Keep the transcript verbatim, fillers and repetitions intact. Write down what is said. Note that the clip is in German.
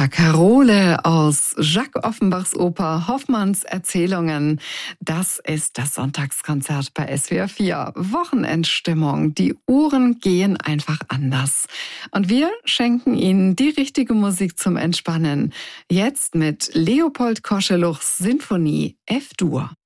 Carole aus Jacques Offenbachs Oper Hoffmanns Erzählungen. Das ist das Sonntagskonzert bei S W R vier. Wochenendstimmung. Die Uhren gehen einfach anders. Und wir schenken Ihnen die richtige Musik zum Entspannen. Jetzt mit Leopold Koscheluchs Sinfonie F-Dur.